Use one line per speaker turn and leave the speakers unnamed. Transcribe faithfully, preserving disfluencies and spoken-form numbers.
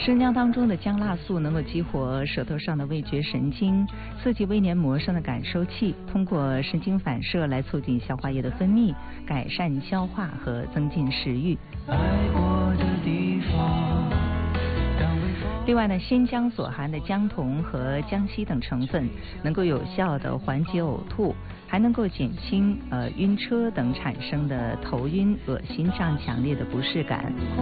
生姜当中的姜辣素能够激活舌头上的味觉神经，刺激胃黏膜上的感受器，通过神经反射来促进消化液的分泌，改善消化和增进食欲。另外呢，鲜姜所含的姜酮和姜烯等成分能够有效的缓解呕吐，还能够减轻呃晕车等产生的头晕、恶心这样强烈的不适感。